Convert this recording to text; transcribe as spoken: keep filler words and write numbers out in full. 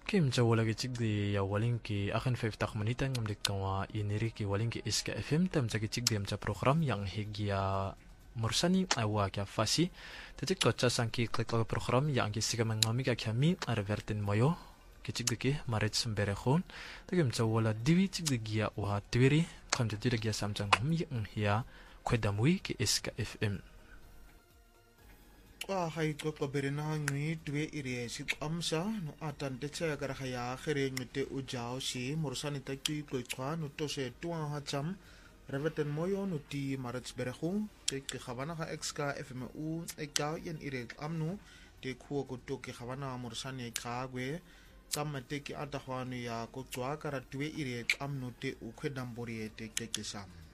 Kim jawala ki chigdi ya walin ki akan five tak manita ngam dik kawa iniri ki walin ki iska F M tam jagi chigdi amcha program yang higia mursani awa kya fasi tetik kocha sangki klik lagu program yang ki siga mangami ka kami arvertin moyo ki chigdi ki maret sembere khon tegim jawala diwi chigdi gia wa twiri kam jadi gia samjang hum yang hia kwedamui ki iska F M Wa hay ko ko berena ngui dwe ire si amsa no atan de cha gar khaya khere ngute ujao si mursani takti ko kwa no to se tuan ha cham reveten moyo no ti marats berehu te ke khabana ha xk fmu eka yen ire amnu te khuo ko to ke khabana mursani kha gwe tam te ki ata khwanu ya ko twa kara dwe ire amnu te u khedam bori te ke ke sam